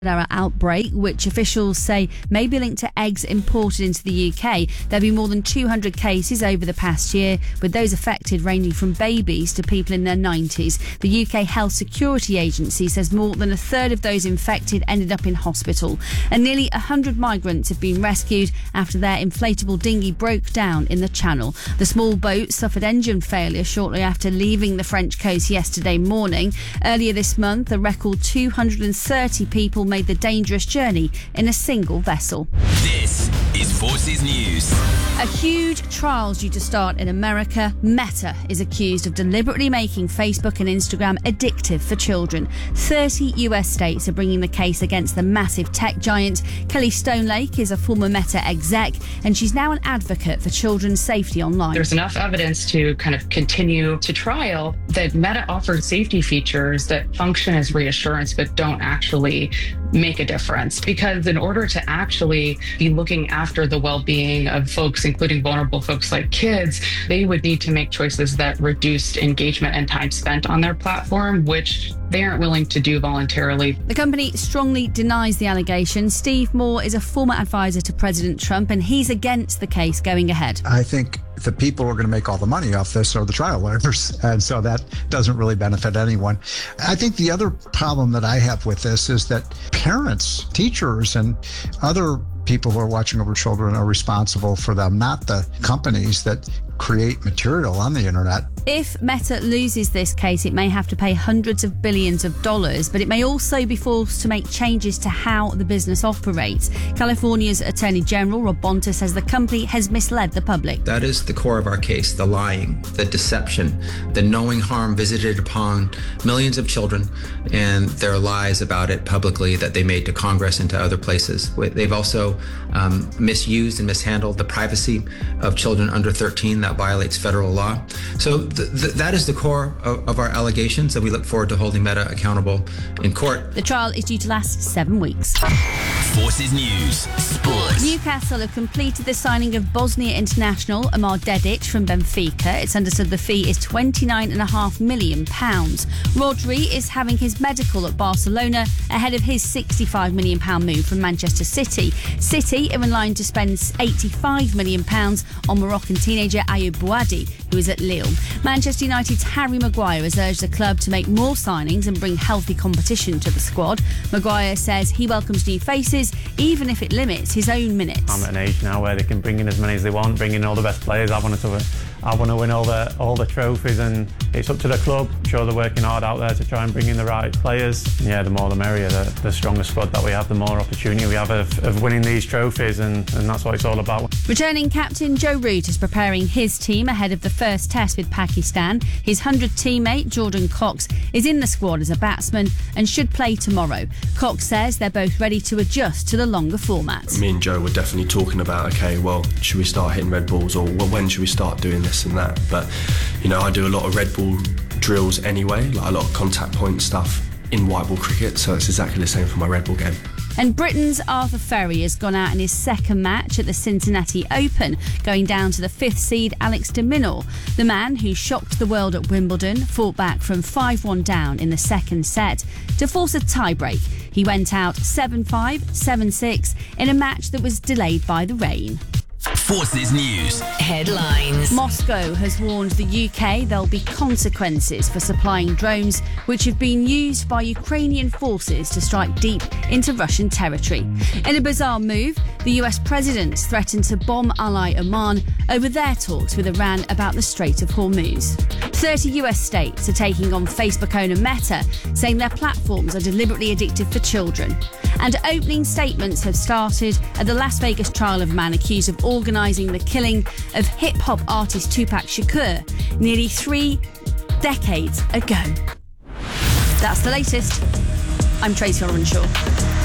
outbreak, which officials say may be linked to eggs imported into the UK. There have been more than 200 cases over the past year, with those affected ranging from babies to people in their 90s. The UK Health Security Agency says more than a third of those infected ended up in hospital. And nearly 100 migrants have been rescued after their inflatable dinghy broke down in the Channel. The small boat suffered engine failure shortly after leaving the French coast yesterday morning. Earlier this month, a record 230 people made the dangerous journey in a single vessel. This is Forces News. A huge trial due to start in America. Meta is accused of deliberately making Facebook and Instagram addictive for children. 30 US states are bringing the case against the massive tech giant. Kelly Stonelake is a former Meta exec, and she's now an advocate for children's safety online. There's enough evidence to kind of continue to trial that Meta offers safety features that function as reassurance but don't actually make a difference. Because in order to actually be looking after the well-being of folks, including vulnerable folks like kids, they would need to make choices that reduced engagement and time spent on their platform, which they aren't willing to do voluntarily. The company strongly denies the allegations. Steve Moore is a former advisor to President Trump, and he's against the case going ahead. I think the people who are going to make all the money off this are the trial lawyers, and so that doesn't really benefit anyone. I think the other problem that I have with this is that parents, teachers, and other people who are watching over children are responsible for them, not the companies that create material on the internet. If Meta loses this case, it may have to pay hundreds of billions of dollars, but it may also be forced to make changes to how the business operates. California's Attorney General Rob Bonta says the company has misled the public. That is the core of our case: the lying, the deception, the knowing harm visited upon millions of children, and their lies about it publicly that they made to Congress and to other places. They've also misused and mishandled the privacy of children under 13. That violates federal law. So that is the core of our allegations, and we look forward to holding Meta accountable in court. The trial is due to last 7 weeks. Forces News Sports. Newcastle have completed the signing of Bosnia international Amar Dedic from Benfica. It's understood the fee is £29.5 million. Rodri is having his medical at Barcelona ahead of his £65 million move from Manchester City. City are in line to spend £85 million on Moroccan teenager Ayoub Bouadi, who is at Lille. Manchester United's Harry Maguire has urged the club to make more signings and bring healthy competition to the squad. Maguire says he welcomes new faces, even if it limits his own minutes. I'm at an age now where they can bring in as many as they want, bring in all the best players. I want to win all the trophies, and it's up to the club. I'm sure they're working hard out there to try and bring in the right players. Yeah, the more the merrier. The stronger squad that we have, the more opportunity we have of winning these trophies, and that's what it's all about. Returning captain Joe Root is preparing his team ahead of the first test with Pakistan. His 100 teammate Jordan Cox is in the squad as a batsman and should play tomorrow. Cox says they're both ready to adjust to the longer format. Me and Joe were definitely talking about, okay, well, should we start hitting red balls, or when should we start doing this and that? But, I do a lot of red ball drills anyway, like a lot of contact point stuff in white ball cricket, so it's exactly the same for my red ball game. And Britain's Arthur Ferry has gone out in his second match at the Cincinnati Open, going down to the 5th seed Alex de Minaur. The man who shocked the world at Wimbledon fought back from 5-1 down in the second set to force a tiebreak. He went out 7-5, 7-6 in a match that was delayed by the rain. Forces News Headlines. Moscow has warned the UK there'll be consequences for supplying drones which have been used by Ukrainian forces to strike deep into Russian territory. In a bizarre move, the US president threatened to bomb ally Oman over their talks with Iran about the Strait of Hormuz. 30 US states are taking on Facebook owner Meta, saying their platforms are deliberately addictive for children. And opening statements have started at the Las Vegas trial of a man accused of organising the killing of hip-hop artist Tupac Shakur nearly 3 decades ago. That's the latest. I'm Tracy Orenshaw.